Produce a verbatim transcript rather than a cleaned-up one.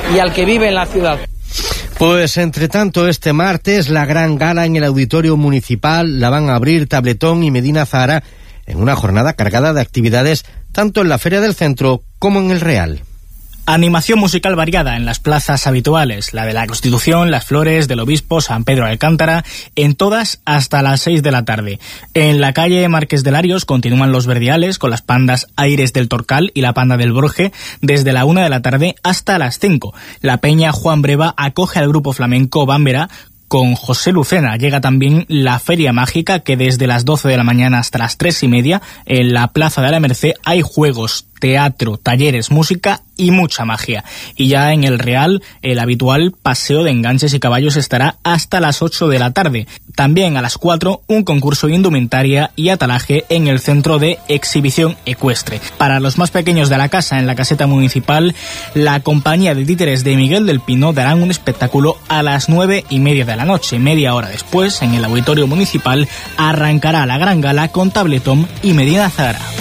y al que vive en la ciudad. Pues entre tanto, este martes la gran gala en el Auditorio Municipal la van a abrir Tabletón y Medina Zahara en una jornada cargada de actividades tanto en la Feria del Centro como en el Real. Animación musical variada en las plazas habituales, la de la Constitución, Las Flores, del Obispo, San Pedro de Alcántara, en todas hasta las seis de la tarde. En la calle Marqués de Larios continúan los verdiales con las pandas Aires del Torcal y la panda del Borje desde la una de la tarde hasta las cinco. La Peña Juan Breva acoge al grupo flamenco Bámbera con José Lucena. Llega también la Feria Mágica, que desde las doce de la mañana hasta las tres y media en la Plaza de la Merced hay juegos, teatro, talleres, música y mucha magia. Y ya en el Real, el habitual paseo de enganches y caballos estará hasta las ocho de la tarde. También a las cuatro, un concurso de indumentaria y atalaje en el Centro de Exhibición Ecuestre. Para los más pequeños de la casa, en la caseta municipal, la compañía de títeres de Miguel del Pino darán un espectáculo a las nueve y media de la noche. Media hora después, en el Auditorio Municipal, arrancará la gran gala con Tabletón y Medina Zahara.